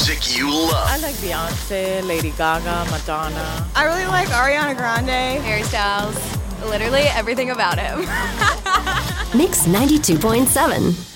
music you love. I like Beyonce, Lady Gaga, Madonna. I really like Ariana Grande. Harry Styles. Literally everything about him. Mix 92.7.